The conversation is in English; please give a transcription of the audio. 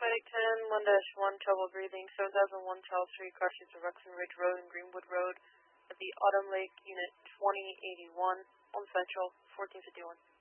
Medic 10, 1-1, trouble breathing, 7001 Charles Street, car streets of Rexon Ridge Road and Greenwood Road at the Autumn Lake, Unit 2081, on Central, 1451.